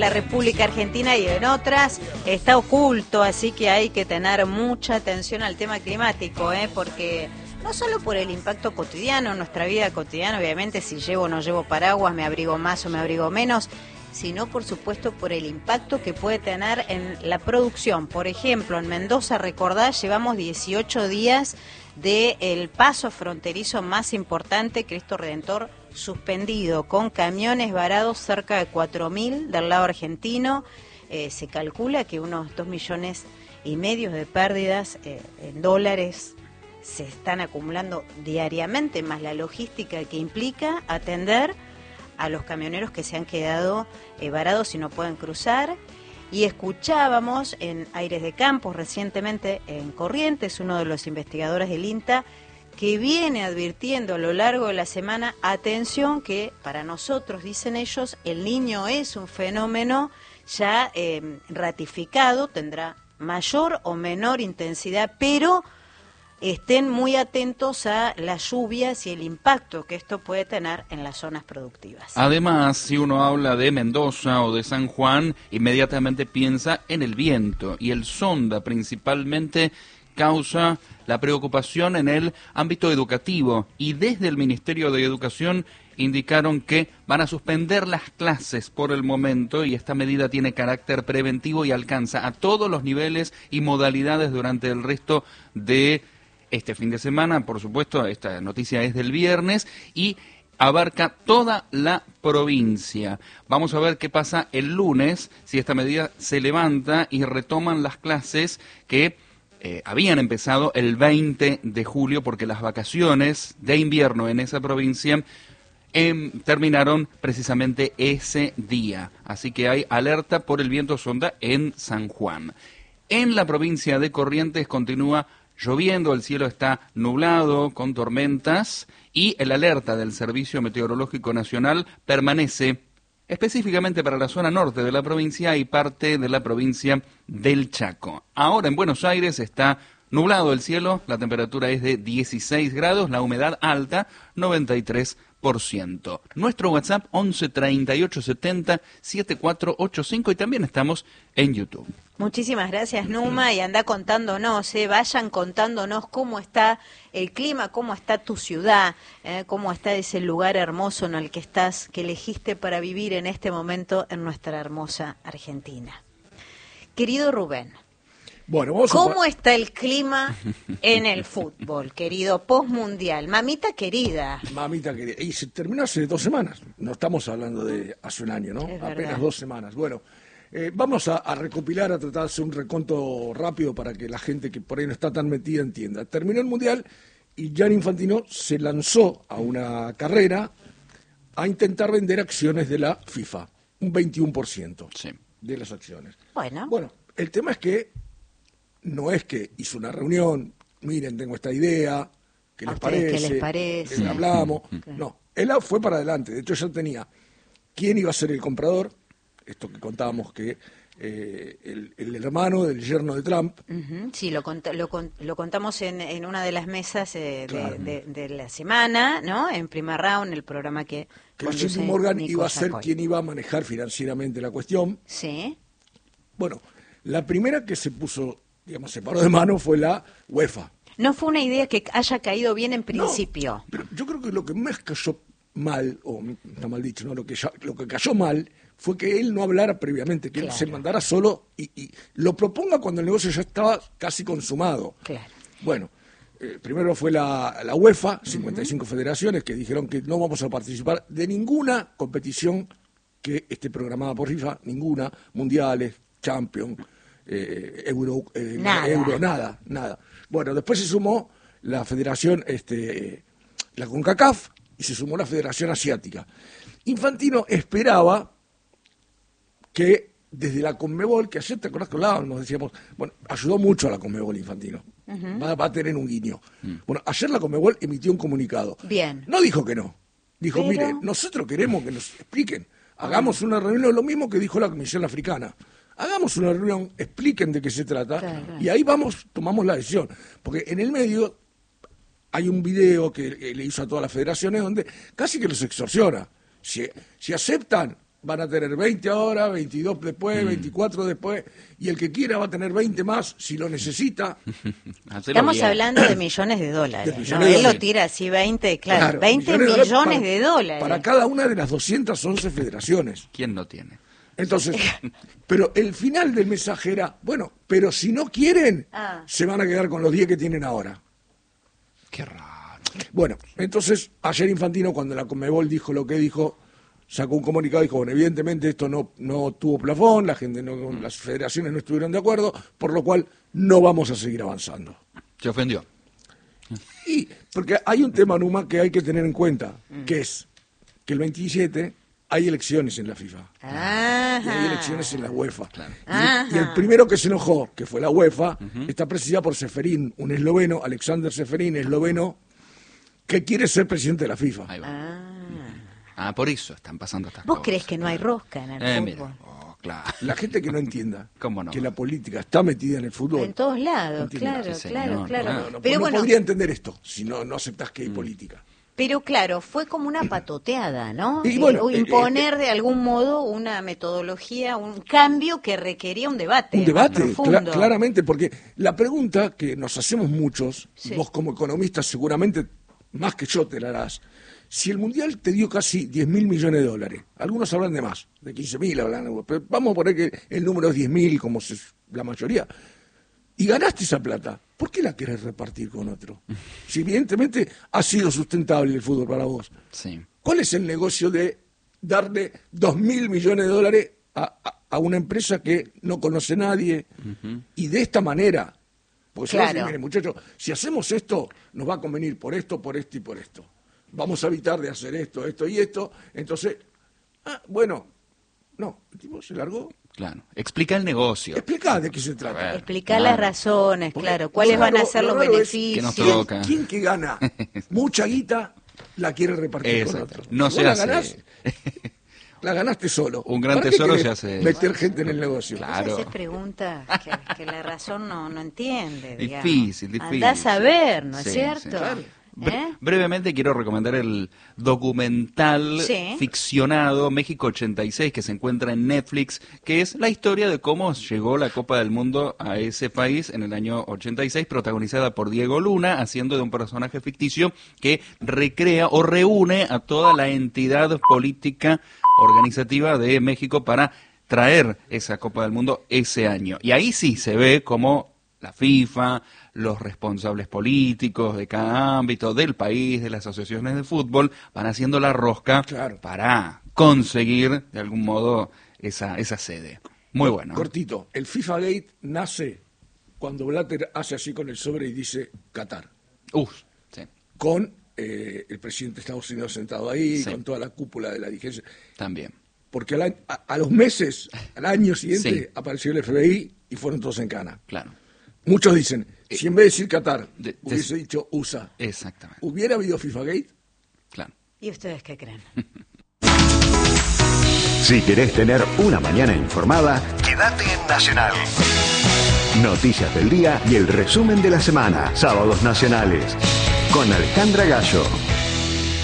La República Argentina y en otras está oculto, así que hay que tener mucha atención al tema climático, porque no solo por el impacto cotidiano, nuestra vida cotidiana, obviamente si llevo o no llevo paraguas, me abrigo más o me abrigo menos, sino por supuesto por el impacto que puede tener en la producción. Por ejemplo, en Mendoza, recordá, llevamos 18 días del paso fronterizo más importante, Cristo Redentor, suspendido, con camiones varados cerca de 4.000 del lado argentino. Se calcula que unos 2,5 millones de pérdidas en dólares se están acumulando diariamente, más la logística que implica atender a los camioneros que se han quedado varados y no pueden cruzar. Y escuchábamos en Aires de Campos recientemente en Corrientes, uno de los investigadores del INTA, que viene advirtiendo a lo largo de la semana, atención que para nosotros, dicen ellos, el Niño es un fenómeno ya ratificado, tendrá mayor o menor intensidad, pero estén muy atentos a las lluvias y el impacto que esto puede tener en las zonas productivas. Además, si uno habla de Mendoza o de San Juan, inmediatamente piensa en el viento, y el Sonda principalmente causa la preocupación en el ámbito educativo, y desde el Ministerio de Educación indicaron que van a suspender las clases por el momento, y esta medida tiene carácter preventivo y alcanza a todos los niveles y modalidades durante el resto de este fin de semana. Por supuesto, esta noticia es del viernes y abarca toda la provincia. Vamos a ver qué pasa el lunes, si esta medida se levanta y retoman las clases que habían empezado el 20 de julio, porque las vacaciones de invierno en esa provincia terminaron precisamente ese día. Así que hay alerta por el viento Sonda en San Juan. En la provincia de Corrientes continúa lloviendo, el cielo está nublado con tormentas y el alerta del Servicio Meteorológico Nacional permanece específicamente para la zona norte de la provincia y parte de la provincia del Chaco. Ahora en Buenos Aires está nublado el cielo, la temperatura es de 16 grados, la humedad alta, 93%. Nuestro WhatsApp 11 38 70 7485 y también estamos en YouTube. Muchísimas gracias, Numa, y anda contándonos, vayan contándonos cómo está el clima, cómo está tu ciudad, cómo está ese lugar hermoso en el que estás, que elegiste para vivir en este momento en nuestra hermosa Argentina. Querido Rubén, bueno, ¿cómo está el clima en el fútbol, querido, postmundial? Mamita querida. Mamita querida. Y se terminó hace 2 semanas, no estamos hablando de hace un año, ¿no? Es apenas verdad. 2 semanas. Bueno. Vamos a recopilar, a tratar de hacer un reconto rápido para que la gente que por ahí no está tan metida entienda. Terminó el Mundial y Gianni Infantino se lanzó a una carrera a intentar vender acciones de la FIFA, un 21% Sí. de las acciones. Bueno, el tema es que no es que hizo una reunión, miren, tengo esta idea, ¿qué les parece? ¿Qué les parece? Hablamos. No, él fue para adelante, de hecho ya tenía quién iba a ser el comprador. Esto que contábamos que el hermano del yerno de Trump. Sí, lo contamos en una de las mesas Claro. de la semana, ¿no? En primer round, el programa que conduce JP Morgan Nico iba a ser Yacoy. quien iba a manejar financieramente la cuestión. Sí. Bueno, la primera que se puso, digamos, se paró de mano fue la UEFA. No fue una idea que haya caído bien en principio. No, pero yo creo que lo que más cayó mal, o está mal dicho, ¿no? Lo que cayó mal fue que él no hablara previamente, que él se mandara solo y lo proponga cuando el negocio ya estaba casi consumado. Claro. Bueno, primero fue la UEFA, 55 federaciones que dijeron que no vamos a participar de ninguna competición que esté programada por FIFA, ninguna, mundiales, Champions, Euro, nada. Bueno, después se sumó la federación, la CONCACAF, y se sumó la Federación Asiática. Infantino esperaba que desde la Conmebol, que ayer te acordás que hablábamos, nos decíamos, bueno, ayudó mucho a la Conmebol Infantino, va a tener un guiño. Bueno, ayer la Conmebol emitió un comunicado. Bien. No dijo que no, dijo, Pero... mire, nosotros queremos que nos expliquen, hagamos una reunión, lo mismo que dijo la Comisión Africana. Hagamos una reunión, expliquen de qué se trata, Claro. y ahí tomamos la decisión. Porque en el medio hay un video que le hizo a todas las federaciones donde casi que los extorsiona. Si aceptan, van a tener 20 ahora, 22 después, 24 después, y el que quiera va a tener 20 más si lo necesita. Estamos hablando de millones de dólares. ¿No? Él lo tira así, 20, claro 20 millones de dólares. Para cada una de las 211 federaciones. ¿Quién no tiene? Entonces, pero el final del mensaje era, bueno, pero si no quieren, se van a quedar con los 10 que tienen ahora. Qué raro. Bueno, entonces, ayer Infantino, cuando la Conmebol dijo lo que dijo, sacó un comunicado y dijo, bueno, evidentemente esto no tuvo plafón, las federaciones no estuvieron de acuerdo, por lo cual no vamos a seguir avanzando. Se ofendió. Y porque hay un tema, Numa, que hay que tener en cuenta, que es que el 27 hay elecciones en la FIFA. Y hay elecciones en la UEFA. Claro. Y el primero que se enojó, que fue la UEFA, está presidida por Seferín, un esloveno, Alexander Seferín, esloveno, que quiere ser presidente de la FIFA. Ahí va. Por eso están pasando estas ¿Vos cosas. crees que no hay rosca en el fútbol? Mira. Claro. La gente que no entienda ¿Cómo no? que la política está metida en el fútbol. En todos lados, Entiendo. claro, Sí, claro, señor, claro. No Pero bueno, podría entender esto si no aceptás que hay política. pero claro, fue como una patoteada, ¿no? Y bueno, imponer de algún modo una metodología, un cambio que requería un debate. Un debate, más profundo. claramente, porque la pregunta que nos hacemos muchos, Sí. vos como economista seguramente más que yo te la harás, si el Mundial te dio casi 10.000 millones de dólares, algunos hablan de más, de 15.000 hablan, pero vamos a poner que el número es 10.000 como la mayoría, y ganaste esa plata, ¿por qué la querés repartir con otro? Si evidentemente ha sido sustentable el fútbol para vos. Sí. ¿Cuál es el negocio de darle 2.000 millones de dólares a una empresa que no conoce a nadie y de esta manera? Pues Claro. miren, muchachos, si hacemos esto, nos va a convenir por esto y por esto. Vamos a evitar de hacer esto y esto. Entonces, bueno, no, el tipo se largó. Claro. Explica el negocio. Explica de qué se trata. Explicar las razones, Porque claro, cuáles van a ser los raro es beneficios. que nos toca. ¿Quién que gana mucha guita la quiere repartir con Exacto. otro? No Si se vos hace. la ganás, la ganaste solo. Un gran ¿Para qué tesoro querés se hace. meter gente en el negocio? Claro. Se pregunta que la razón no entiende. Digamos. Difícil. Andás a ver, ¿no es Sí, cierto? sí, claro. ¿Eh? Brevemente quiero recomendar el documental Sí. ficcionado México 86 que se encuentra en Netflix, que es la historia de cómo llegó la Copa del Mundo a ese país en el año 86, protagonizada por Diego Luna, haciendo de un personaje ficticio que recrea o reúne a toda la entidad política organizativa de México para traer esa Copa del Mundo ese año. Y ahí sí se ve cómo la FIFA, los responsables políticos de cada ámbito, del país, de las asociaciones de fútbol, van haciendo la rosca Claro. para conseguir, de algún modo, esa sede. Muy bueno. Cortito, el FIFA Gate nace cuando Blatter hace así con el sobre y dice Qatar, Sí, con el presidente de Estados Unidos sentado ahí, Sí. con toda la cúpula de la dirigencia. también. Porque a los meses, al año siguiente, Sí. apareció el FBI y fueron todos en cana. Claro, Muchos dicen, si en vez de decir Qatar, de- hubiese dicho USA, exactamente. ¿hubiera habido FIFA Gate? Claro. ¿Y ustedes qué creen? Si querés tener una mañana informada, quédate en Nacional. Noticias del día y el resumen de la semana. Sábados nacionales. Con Alejandra Gallo.